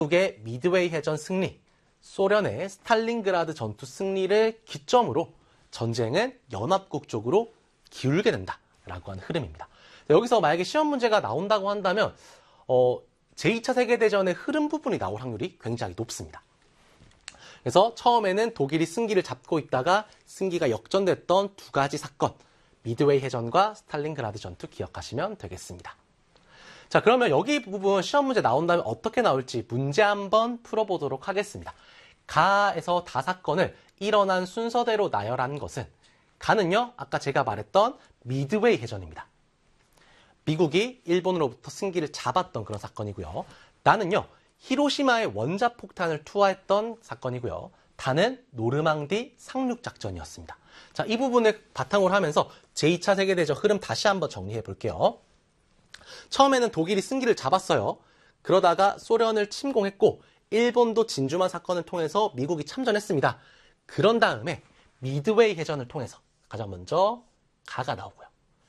미국의 미드웨이 해전 승리, 소련의 스탈린그라드 전투 승리를 기점으로 전쟁은 연합국 쪽으로 기울게 된다라고 하는 흐름입니다. 여기서 만약에 시험 문제가 나온다고 한다면 제2차 세계대전의 흐름 부분이 나올 확률이 굉장히 높습니다. 그래서 처음에는 독일이 승기를 잡고 있다가 승기가 역전됐던 두 가지 사건, 미드웨이 해전과 스탈린그라드 전투 기억하시면 되겠습니다. 자, 그러면 여기 부분 시험 문제 나온다면 어떻게 나올지 문제 한번 풀어보도록 하겠습니다. 가에서 다 사건을 일어난 순서대로 나열한 것은 가는요, 아까 제가 말했던 미드웨이 해전입니다. 미국이 일본으로부터 승기를 잡았던 그런 사건이고요. 나는요, 히로시마에 원자폭탄을 투하했던 사건이고요. 다는 노르망디 상륙작전이었습니다. 자, 이 부분을 바탕으로 하면서 제2차 세계대전 흐름 다시 한번 정리해 볼게요. 처음에는 독일이 승기를 잡았어요. 그러다가 소련을 침공했고 일본도 진주만 사건을 통해서 미국이 참전했습니다. 그런 다음에 미드웨이 해전을 통해서 가장 먼저 가가 나오고요.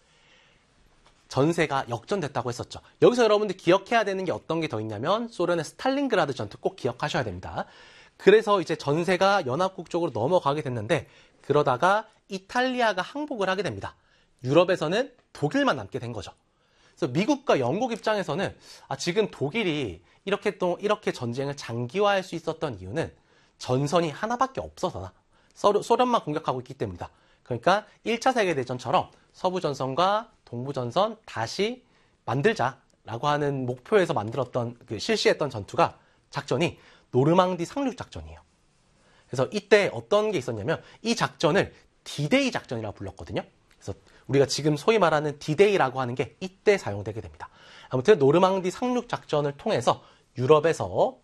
전세가 역전됐다고 했었죠. 여기서 여러분들 기억해야 되는 게 어떤 게 더 있냐면 소련의 스탈린그라드 전투 꼭 기억하셔야 됩니다. 그래서 이제 전세가 연합국 쪽으로 넘어가게 됐는데 그러다가 이탈리아가 항복을 하게 됩니다. 유럽에서는 독일만 남게 된 거죠. 그래서 미국과 영국 입장에서는 지금 독일이 이렇게 전쟁을 장기화할 수 있었던 이유는 전선이 하나밖에 없어서나 소련만 공격하고 있기 때문이다. 그러니까 1차 세계대전처럼 서부전선과 동부전선 다시 만들자라고 하는 목표에서 만들었던 실시했던 작전이 노르망디 상륙작전이에요. 그래서 이때 어떤 게 있었냐면 이 작전을 디데이 작전이라고 불렀거든요. 그래서 우리가 지금 소위 말하는 디데이라고 하는 게 이때 사용되게 됩니다. 아무튼 노르망디 상륙작전을 통해서 유럽에서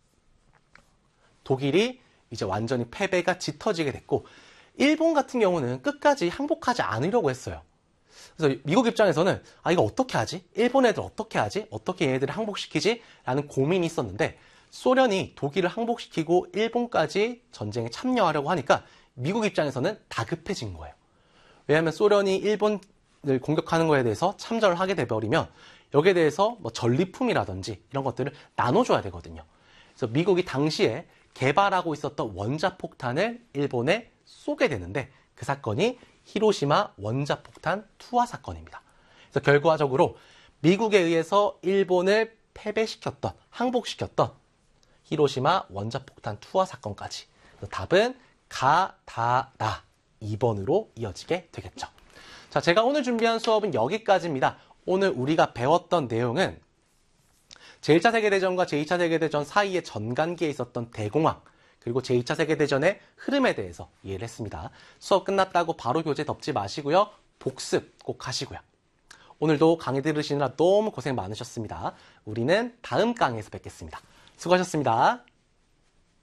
독일이 이제 완전히 패배가 짙어지게 됐고 일본 같은 경우는 끝까지 항복하지 않으려고 했어요. 그래서 미국 입장에서는 이거 어떻게 하지? 일본 애들 어떻게 하지? 어떻게 얘네들을 항복시키지? 라는 고민이 있었는데 소련이 독일을 항복시키고 일본까지 전쟁에 참여하려고 하니까 미국 입장에서는 다급해진 거예요. 왜냐하면 소련이 일본을 공격하는 거에 대해서 참전을 하게 돼버리면 여기에 대해서 뭐 전리품이라든지 이런 것들을 나눠줘야 되거든요. 그래서 미국이 당시에 개발하고 있었던 원자폭탄을 일본에 쏘게 되는데 그 사건이 히로시마 원자폭탄 투하 사건입니다. 그래서 결과적으로 미국에 의해서 일본을 패배시켰던, 항복시켰던 히로시마 원자폭탄 투하 사건까지. 답은 가, 다, 나 2번으로 이어지게 되겠죠. 자, 제가 오늘 준비한 수업은 여기까지입니다. 오늘 우리가 배웠던 내용은 제1차 세계대전과 제2차 세계대전 사이의 전간기에 있었던 대공황, 그리고 제2차 세계대전의 흐름에 대해서 이해를 했습니다. 수업 끝났다고 바로 교재 덮지 마시고요. 복습 꼭 하시고요. 오늘도 강의 들으시느라 너무 고생 많으셨습니다. 우리는 다음 강의에서 뵙겠습니다. 수고하셨습니다.